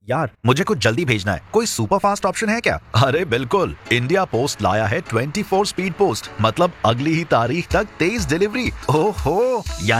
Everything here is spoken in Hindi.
यार मुझे कुछ जल्दी भेजना है, कोई सुपर फास्ट ऑप्शन है क्या? अरे बिल्कुल, इंडिया पोस्ट लाया है 24 स्पीड पोस्ट, मतलब अगली ही तारीख तक तेज डिलीवरी। ओहो,